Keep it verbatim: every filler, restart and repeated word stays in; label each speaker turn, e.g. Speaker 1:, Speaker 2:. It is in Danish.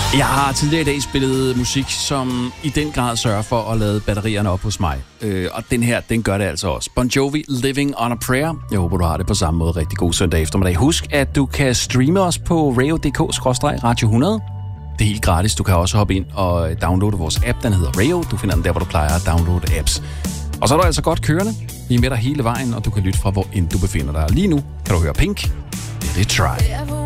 Speaker 1: Jeg har tidligere i dag spillet musik, som i den grad sørger for at lade batterierne op hos mig. Øh, og den her, den gør det altså også. Bon Jovi, Living on a Prayer. Jeg håber, du har det på samme måde. Rigtig god søndag eftermiddag. Husk, at du kan streame os på radio punktum d k skråstreg radio hundrede. Det er helt gratis. Du kan også hoppe ind og downloade vores app, den hedder Rayo. Du finder den der, hvor du plejer at downloade apps. Og så er du altså godt kørende. Vi er med dig hele vejen, og du kan lytte fra, hvor end du befinder dig. Lige nu kan du høre Pink. Let it try.